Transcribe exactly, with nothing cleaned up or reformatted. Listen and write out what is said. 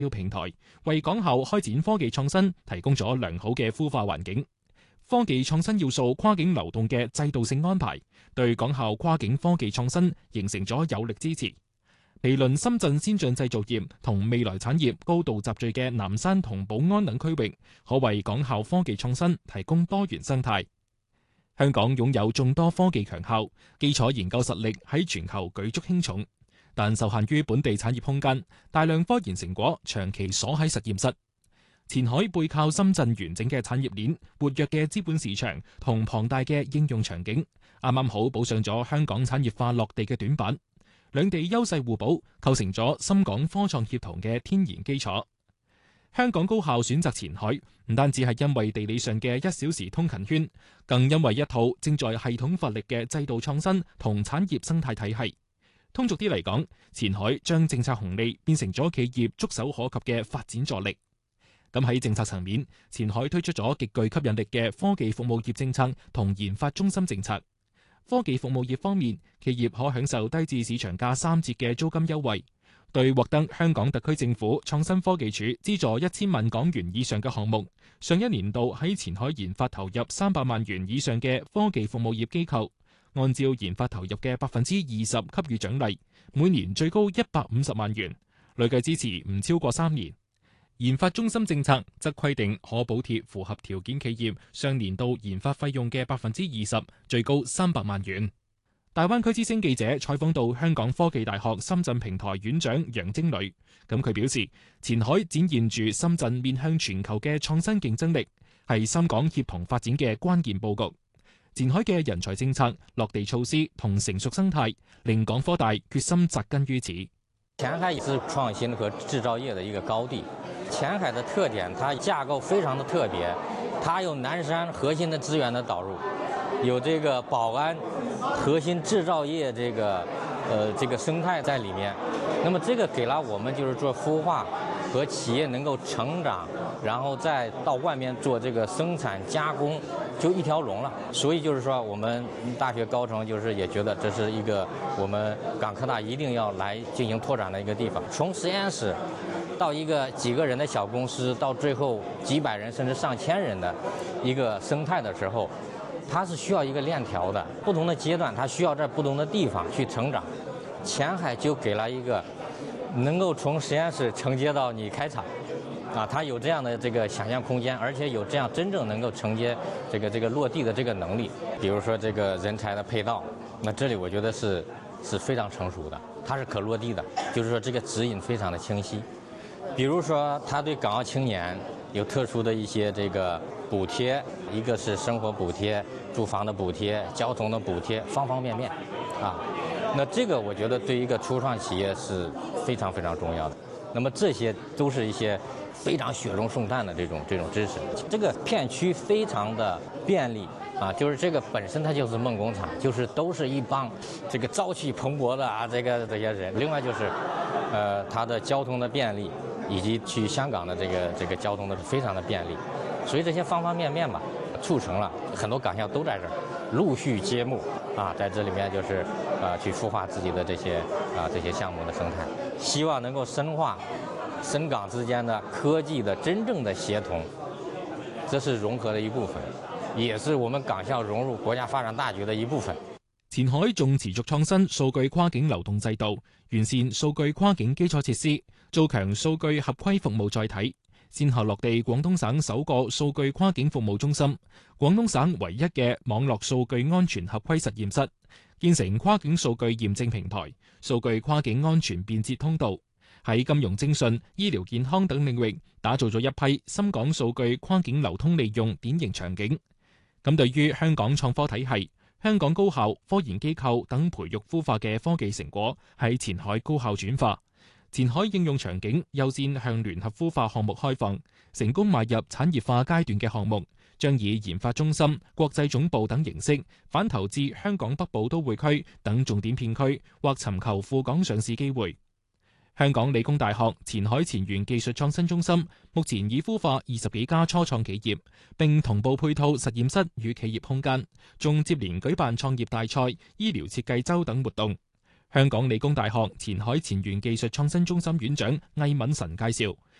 標平台，為港校開展科技創新提供咗良好嘅孵化環境。科技創新要素跨境流動嘅制度性安排，對港校跨境科技創新形成咗有力支持。毗鄰深圳先進製造業同未來產業高度集聚嘅南山同寶安等區域，可為港校科技創新提供多元生態。香港擁有眾多科技強校，基礎研究實力喺全球舉足輕重，但受限於本地產業空間，大量科研成果長期鎖喺實驗室。前海背靠深圳完整嘅產業鏈、活躍嘅資本市場同龐大嘅應用場景，啱啱好補上咗香港產業化落地嘅短板。兩地優勢互補，構成咗深港科創協同嘅天然基礎。香港高校選擇前海，唔單止係因為地理上嘅一小時通勤圈，更因為一套正在系統發力嘅制度創新同產業生態體系。通俗啲嚟講，前海將政策紅利變成咗企業觸手可及嘅發展助力。咁喺政策層面，前海推出咗極具吸引力嘅科技服務業政策同研發中心政策。科技服務業方面，企業可享受低至市場價三折嘅租金優惠。對獲得香港特區政府創新科技署資助一千萬港元以上嘅項目，上一年度喺前海研發投入三百萬元以上嘅科技服務業機構，按照研發投入嘅百分之二十給予獎勵，每年最高一百五十萬元，累計支持唔超過三年。研發中心政策則規定可補貼符合條件企業上年度研發費用嘅百分之二十，最高三百萬元。大灣區之聲記者採訪到香港科技大學深圳平台院長楊晶磊，咁佢表示，前海展現住深圳面向全球嘅創新競爭力，係深港協同發展嘅關鍵佈局。前海嘅人才政策、落地措施同成熟生態，令港科大決心扎根於此。 前海也是創新和製造業的一個高地。前海的特點，它架構非常的特別，它有南山核心的資源的導入，有這個寶安核心製造業這個呃這個生態在裡面。那麼這個給了我們就是做孵化和企業能夠成長，然後再到外面做這個生產加工，就一條龍了。所以就是說，我們大學高層就是也覺得這是一個我們港科大一定要來進行拓展的一個地方。從實驗室到一個幾個人的小公司，到最後幾百人甚至上千人的一個生態的時候，它是需要一個鏈條的，不同的階段它需要在不同的地方去成長。前海就給了一個能夠從實驗室承接到你開廠，啊，它有這樣的這個想象空間，而且有這樣真正能夠承接這個這個落地的這個能力。比如說這個人才的配套，那這裡我覺得是是非常成熟的，它是可落地的，就是說這個指引非常的清晰。比如說，他對港澳青年有特殊的一些這個補貼，一個是生活補貼、住房的補貼、交通的補貼，方方面面，啊，那這個我覺得對一個初創企業是非常非常重要的。那麼這些都是一些非常雪中送炭的這種這種知識。這個片區非常的便利。啊，就是這個本身它就是夢工廠，就是都是一幫這個朝氣蓬勃的啊，這個這些人。另外就是，呃，它的交通的便利，以及去香港的這個這個交通的非常的便利，所以這些方方面面吧，促成了很多港校都在這兒陸續揭幕啊，在這裡面就是呃去孵化自己的這些啊這些項目的生態，希望能夠深化深港之間的科技的真正的協同，這是融合的一部分。也是我們港校融入國家發展大局的一部分。 前海仲持續創新數據跨境流動制度，完善數據跨境基礎設施，做強數據合規服務載體。先後落地廣東省首個數據跨境服務中心，廣東省唯一嘅網絡數據安全合規實驗室，建成跨境數據驗證平台、數據跨境安全便捷通道。喺金融徵信、醫療健康等領域，打造咗一批深港數據跨境流通利用典型場景。咁對於香港創科體系、香港高校、科研機構等培育孵化嘅科技成果喺前海高校轉化，前海應用場景優先向聯合孵化項目開放，成功邁入產業化階段嘅項目，將以研發中心、國際總部等形式反投至香港北部都會區等重點片區，或尋求赴港上市機會。香港理工大學前海前沿技術創新中心目前已孵化二十幾家初創企業，並同步配套實驗室與企業空間，仲接連舉辦創業大賽、醫療設計周等活動。 香港理工大學前海前沿技術創新中心院長魏敏臣介紹，